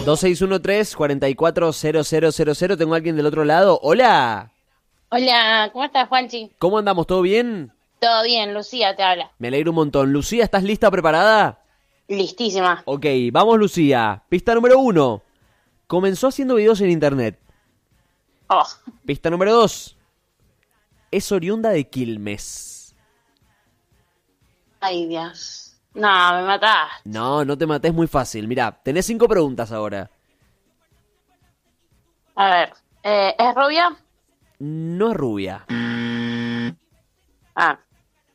2613-440000. Tengo a alguien del otro lado. ¡Hola! Hola, ¿cómo estás, Juanchi? ¿Cómo andamos? ¿Todo bien? Todo bien, Lucía te habla. Me alegro un montón. Lucía, ¿estás lista, preparada? Listísima. Ok, vamos, Lucía. Pista número 1. Comenzó haciendo videos en internet. Oh, Pista número 2. Es oriunda de Quilmes. ay Dios. No, me matás. No te mates, muy fácil. Mirá, tenés 5 preguntas ahora. A ver, ¿es rubia? No es rubia. Ah,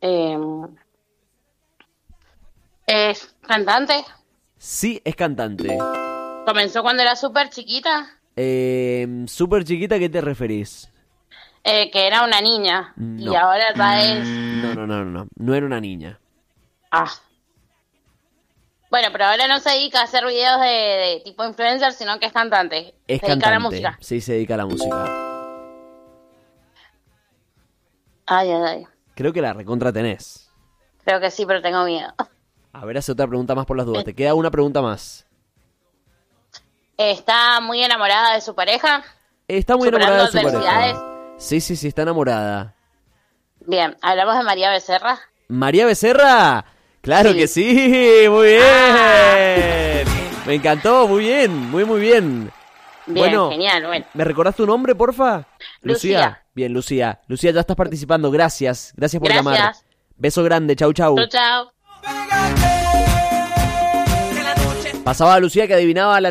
¿es cantante? Sí, es cantante. ¿Comenzó cuando era súper chiquita? Súper chiquita, ¿a qué te referís? Que era una niña. No. Y ahora ya es... No era una niña. Ah. Bueno, pero ahora no se dedica a hacer videos de tipo influencer, sino que es cantante. Es Se dedica cantante. a la música. Sí, se dedica a la música. Ay, ay, ay. Creo que la recontra tenés. Creo que sí, pero tengo miedo. A ver, hace otra pregunta más por las dudas. Te queda una pregunta más. ¿Está muy enamorada de su pareja? Está muy enamorada de su ¿Superando pareja. adversidades? Sí, está enamorada. Bien, ¿hablamos de María Becerra? ¿María Becerra? ¡Claro Sí. que sí! ¡Muy bien! Me encantó, muy bien, muy bien. Bien, Bueno, genial, bueno. ¿me recordás tu nombre, porfa? Lucía. Bien, Lucía. Lucía, ya estás participando. Gracias por llamar. Gracias. Beso grande, chau. Chau, chau. Pasaba a Lucía que adivinaba la